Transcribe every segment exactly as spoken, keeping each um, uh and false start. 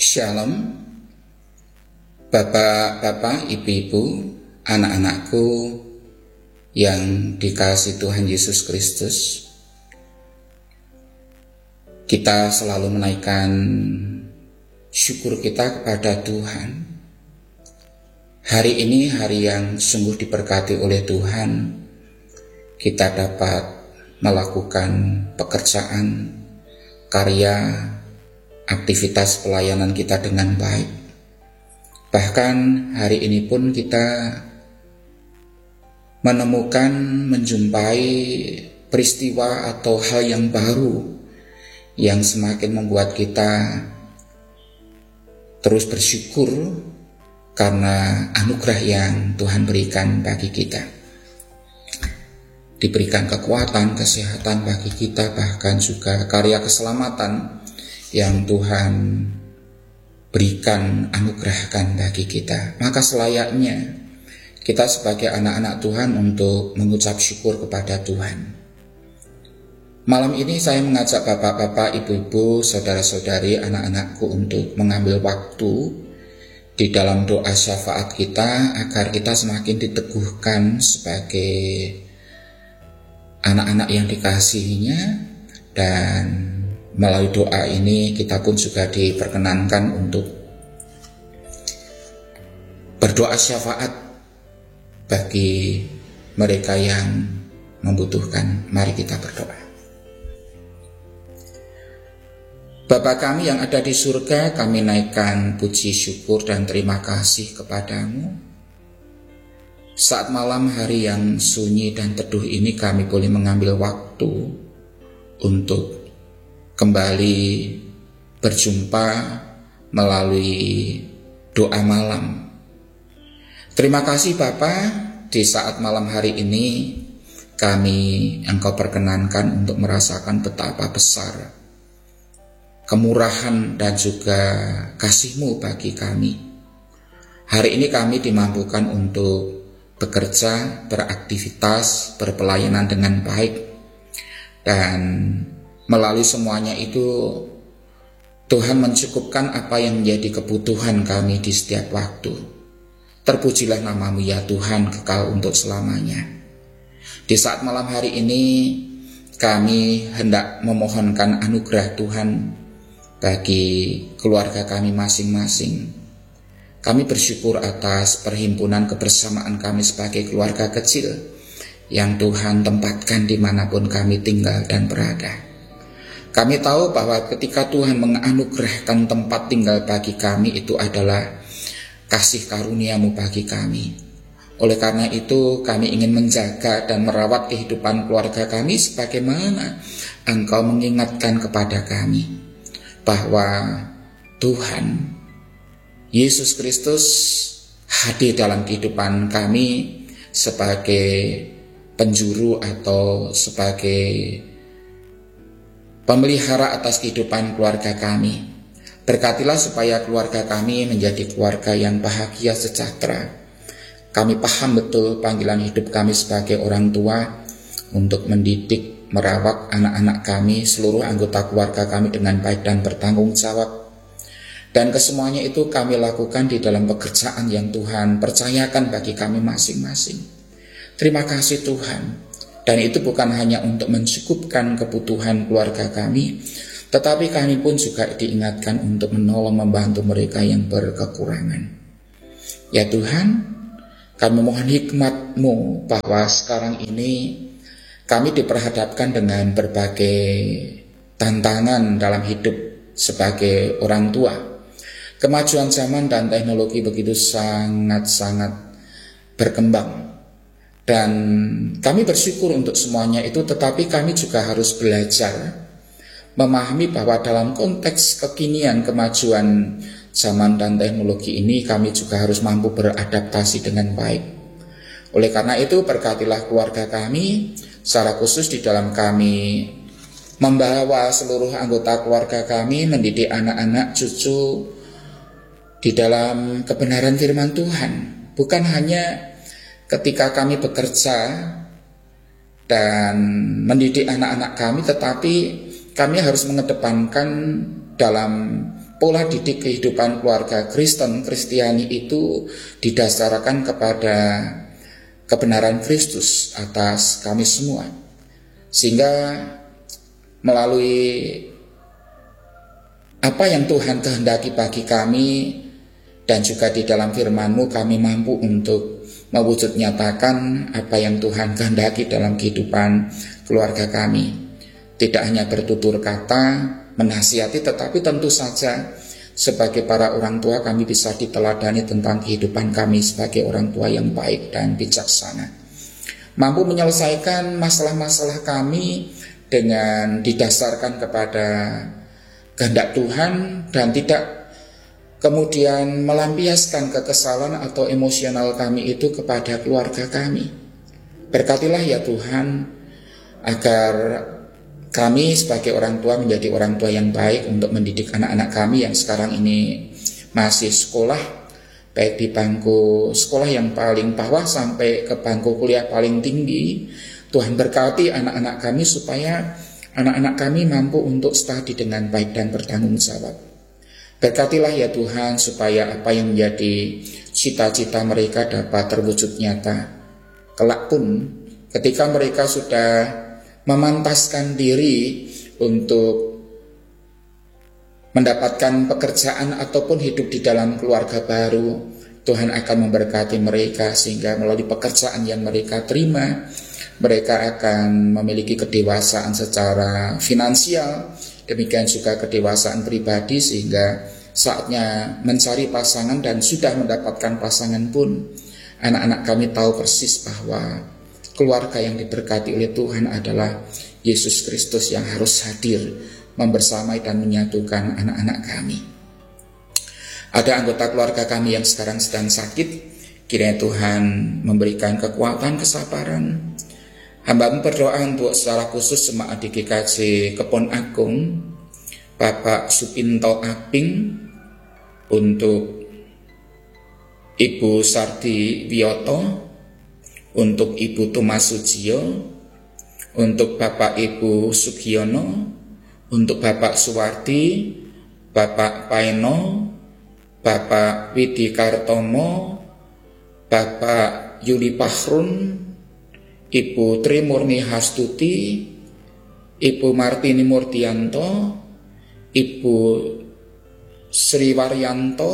Shalom, Bapak-bapak, ibu-ibu, anak-anakku yang dikasihi Tuhan Yesus Kristus. Kita selalu menaikkan syukur kita kepada Tuhan. Hari ini hari yang sungguh diberkati oleh Tuhan. Kita dapat melakukan pekerjaan, karya, aktivitas pelayanan kita dengan baik. Bahkan hari ini pun kita menemukan, menjumpai peristiwa atau hal yang baru yang semakin membuat kita terus bersyukur karena anugerah yang Tuhan berikan bagi kita. Diberikan kekuatan, kesehatan bagi kita, bahkan juga karya keselamatan yang Tuhan berikan, anugerahkan bagi kita. Maka selayaknya kita sebagai anak-anak Tuhan untuk mengucap syukur kepada Tuhan. Malam ini saya mengajak bapak-bapak, ibu-ibu, saudara-saudari, anak-anakku untuk mengambil waktu di dalam doa syafaat kita agar kita semakin diteguhkan sebagai anak-anak yang dikasihinya, dan melalui doa ini kita pun juga diperkenankan untuk berdoa syafaat bagi mereka yang membutuhkan. Mari kita berdoa. Bapa kami yang ada di surga, kami naikkan puji, syukur, dan terima kasih kepadamu. Saat malam hari yang sunyi dan teduh ini kami boleh mengambil waktu untuk kembali berjumpa melalui doa malam. Terima kasih Bapa, di saat malam hari ini kami Engkau perkenankan untuk merasakan betapa besar kemurahan dan juga kasih-Mu bagi kami. Hari ini kami dimampukan untuk bekerja, beraktivitas, berpelayanan dengan baik, dan melalui semuanya itu Tuhan mencukupkan apa yang menjadi kebutuhan kami di setiap waktu. Terpujilah nama-Mu ya Tuhan, kekal untuk selamanya. Di saat malam hari ini kami hendak memohonkan anugerah Tuhan bagi keluarga kami masing-masing. Kami bersyukur atas perhimpunan kebersamaan kami sebagai keluarga kecil yang Tuhan tempatkan dimanapun kami tinggal dan berada. Kami tahu bahwa ketika Tuhan menganugerahkan tempat tinggal bagi kami, itu adalah kasih karunia-Mu bagi kami. Oleh karena itu kami ingin menjaga dan merawat kehidupan keluarga kami sebagaimana Engkau mengingatkan kepada kami bahwa Tuhan Yesus Kristus hadir dalam kehidupan kami sebagai penjuru atau sebagai pemelihara atas kehidupan keluarga kami. Berkatilah supaya keluarga kami menjadi keluarga yang bahagia sejahtera. Kami paham betul panggilan hidup kami sebagai orang tua untuk mendidik, merawat anak-anak kami, seluruh anggota keluarga kami dengan baik dan bertanggung jawab. Dan kesemuanya itu kami lakukan di dalam pekerjaan yang Tuhan percayakan bagi kami masing-masing. Terima kasih Tuhan. Dan itu bukan hanya untuk mencukupkan kebutuhan keluarga kami, tetapi kami pun juga diingatkan untuk menolong, membantu mereka yang berkekurangan. Ya Tuhan, kami mohon hikmat-Mu bahwa sekarang ini kami diperhadapkan dengan berbagai tantangan dalam hidup sebagai orang tua. Kemajuan zaman dan teknologi begitu sangat-sangat berkembang. Dan kami bersyukur untuk semuanya itu, tetapi kami juga harus belajar memahami bahwa dalam konteks kekinian kemajuan zaman dan teknologi ini, kami juga harus mampu beradaptasi dengan baik. Oleh karena itu berkatilah keluarga kami, secara khusus di dalam kami membawa seluruh anggota keluarga kami mendidik anak-anak cucu di dalam kebenaran firman Tuhan. Bukan hanya ketika kami bekerja dan mendidik anak-anak kami, tetapi kami harus mengedepankan dalam pola didik kehidupan keluarga Kristen, Kristiani itu didasarkan kepada kebenaran Kristus atas kami semua. Sehingga melalui apa yang Tuhan kehendaki bagi kami dan juga di dalam firman-Mu, kami mampu untuk mewujud nyatakan apa yang Tuhan kehendaki dalam kehidupan keluarga kami. Tidak hanya bertutur kata, menasihati, tetapi tentu saja sebagai para orang tua kami bisa diteladani tentang kehidupan kami sebagai orang tua yang baik dan bijaksana. Mampu menyelesaikan masalah-masalah kami dengan didasarkan kepada kehendak Tuhan dan tidak kemudian melampiaskan kekesalan atau emosional kami itu kepada keluarga kami. Berkatilah ya Tuhan agar kami sebagai orang tua menjadi orang tua yang baik untuk mendidik anak-anak kami yang sekarang ini masih sekolah, baik di bangku sekolah yang paling bawah sampai ke bangku kuliah paling tinggi. Tuhan berkati anak-anak kami supaya anak-anak kami mampu untuk studi dengan baik dan bertanggung jawab. Berkatilah ya Tuhan supaya apa yang menjadi cita-cita mereka dapat terwujud nyata. Kelak pun ketika mereka sudah memantaskan diri untuk mendapatkan pekerjaan ataupun hidup di dalam keluarga baru, Tuhan akan memberkati mereka sehingga melalui pekerjaan yang mereka terima, mereka akan memiliki kedewasaan secara finansial, demikian juga kedewasaan pribadi, sehingga saatnya mencari pasangan dan sudah mendapatkan pasangan pun, anak-anak kami tahu persis bahwa keluarga yang diberkati oleh Tuhan adalah Yesus Kristus yang harus hadir membersamai dan menyatukan anak-anak kami. Ada anggota keluarga kami yang sekarang sedang sakit, kiranya Tuhan memberikan kekuatan, kesabaran. Hamba berdoa untuk secara khusus jemaat di G K J Kebon Agung, Bapak Supinto Aping, untuk Ibu Sardi Wiyoto, untuk Ibu Thomas Sujiyo, untuk Bapak Ibu Sugiono, untuk Bapak Suwardi, Bapak Paeno, Bapak Widi Kartomo, Bapak Yuli Pahrun, Ibu Tri Murni Hastuti, Ibu Martini Murtianto, Ibu Sri Waryanto,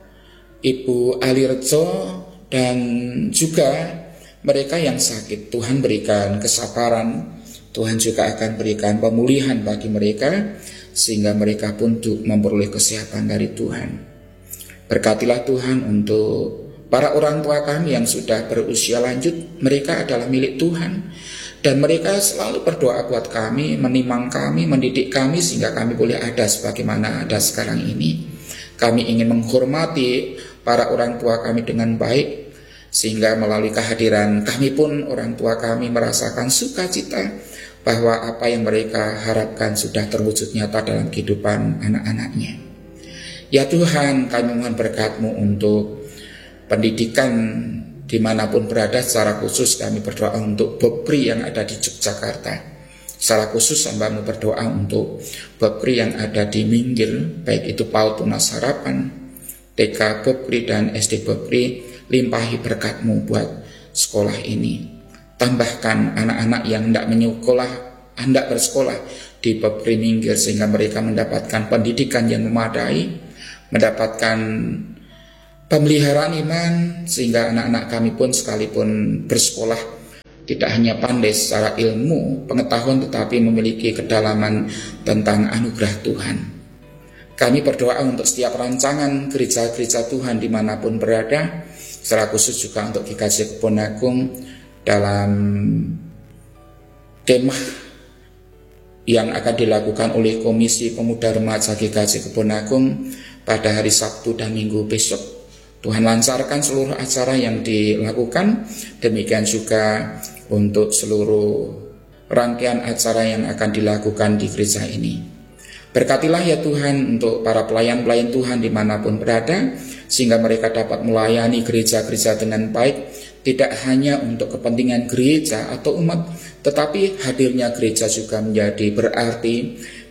Ibu Alirjo, dan juga mereka yang sakit. Tuhan berikan kesabaran, Tuhan juga akan berikan pemulihan bagi mereka, sehingga mereka pun memperoleh kesehatan dari Tuhan. Berkatilah Tuhan untuk para orang tua kami yang sudah berusia lanjut, mereka adalah milik Tuhan, dan mereka selalu berdoa buat kami, menimang kami, mendidik kami, sehingga kami boleh ada sebagaimana ada sekarang ini. Kami ingin menghormati para orang tua kami dengan baik, sehingga melalui kehadiran kami pun orang tua kami merasakan sukacita bahwa apa yang mereka harapkan sudah terwujud nyata dalam kehidupan anak-anaknya. Ya Tuhan, kami mohon berkat-Mu untuk pendidikan dimanapun berada. Secara khusus kami berdoa untuk Bopri yang ada di Yogyakarta. Secara khusus hamba-Mu berdoa untuk Bopri yang ada di Minggir, baik itu PAUD Tunas Harapan, T K Bopri dan S D Bopri. Limpahi berkat-Mu buat sekolah ini. Tambahkan anak-anak yang hendak menyekolah, hendak bersekolah di Bopri Minggir, sehingga mereka mendapatkan pendidikan yang memadai, mendapatkan pemeliharaan iman, sehingga anak-anak kami pun sekalipun bersekolah tidak hanya pandai secara ilmu, pengetahuan, tetapi memiliki kedalaman tentang anugerah Tuhan. Kami berdoa untuk setiap rancangan gereja-gereja Tuhan dimanapun berada, secara khusus juga untuk G K J Kebon Agung dalam kemah yang akan dilakukan oleh Komisi Pemuda Remaja G K J Kebon Agung pada hari Sabtu dan Minggu besok. Tuhan lancarkan seluruh acara yang dilakukan, demikian juga untuk seluruh rangkaian acara yang akan dilakukan di gereja ini. Berkatilah ya Tuhan untuk para pelayan-pelayan Tuhan dimanapun berada, sehingga mereka dapat melayani gereja-gereja dengan baik, tidak hanya untuk kepentingan gereja atau umat, tetapi hadirnya gereja juga menjadi berarti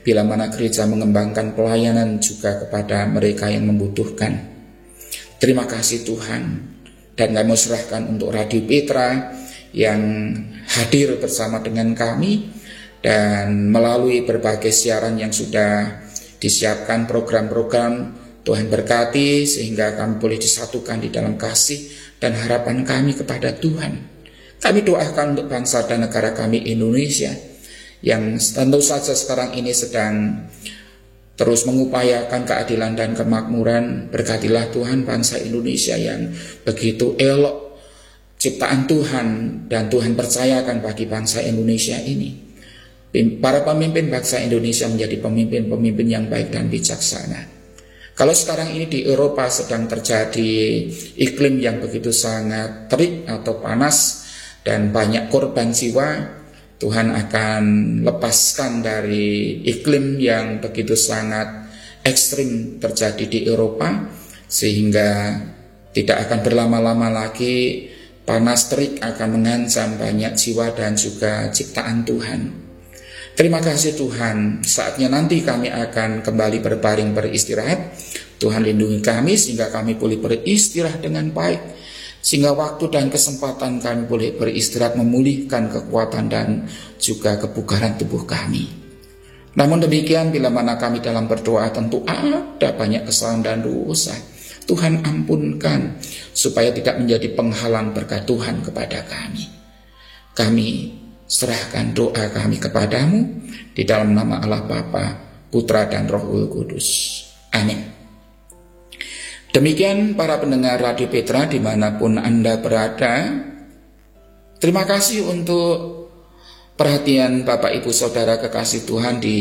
bila mana gereja mengembangkan pelayanan juga kepada mereka yang membutuhkan. Terima kasih Tuhan, dan kami serahkan untuk Radio Petra yang hadir bersama dengan kami, dan melalui berbagai siaran yang sudah disiapkan program-program, Tuhan berkati sehingga kami boleh disatukan di dalam kasih dan harapan kami kepada Tuhan. Kami doakan untuk bangsa dan negara kami Indonesia, yang tentu saja sekarang ini sedang terus mengupayakan keadilan dan kemakmuran. Berkatilah Tuhan bangsa Indonesia yang begitu elok ciptaan Tuhan, dan Tuhan percayakan bagi bangsa Indonesia ini. Para pemimpin bangsa Indonesia menjadi pemimpin-pemimpin yang baik dan bijaksana. Kalau sekarang ini di Eropa sedang terjadi iklim yang begitu sangat terik atau panas dan banyak korban jiwa, Tuhan akan lepaskan dari iklim yang begitu sangat ekstrim terjadi di Eropa, sehingga tidak akan berlama-lama lagi panas terik akan mengancam banyak jiwa dan juga ciptaan Tuhan. Terima kasih Tuhan, saatnya nanti kami akan kembali berbaring beristirahat. Tuhan lindungi kami sehingga kami boleh beristirahat dengan baik, sehingga waktu dan kesempatan kami boleh beristirahat memulihkan kekuatan dan juga kebugaran tubuh kami. Namun demikian, bila mana kami dalam berdoa tentu ada banyak kesalahan dan dosa. Tuhan ampunkan supaya tidak menjadi penghalang berkat Tuhan kepada kami. Kami serahkan doa kami kepadamu di dalam nama Allah Bapa, Putra dan Roh Kudus. Amin. Demikian para pendengar Radio Petra dimanapun Anda berada, terima kasih untuk perhatian Bapak Ibu Saudara kekasih Tuhan di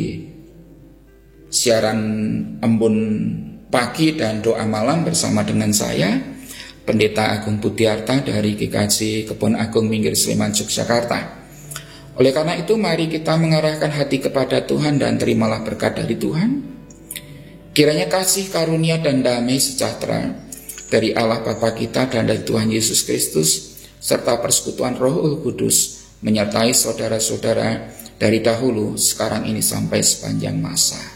siaran embun pagi dan doa malam bersama dengan saya, Pendeta Agung Budiarta dari G K J Kebon Agung Minggir Sleman, Yogyakarta. Oleh karena itu, mari kita mengarahkan hati kepada Tuhan dan terimalah berkat dari Tuhan. Kiranya kasih karunia dan damai sejahtera dari Allah Bapa kita dan dari Tuhan Yesus Kristus, serta persekutuan Roh Kudus menyertai saudara-saudara dari dahulu, sekarang ini sampai sepanjang masa.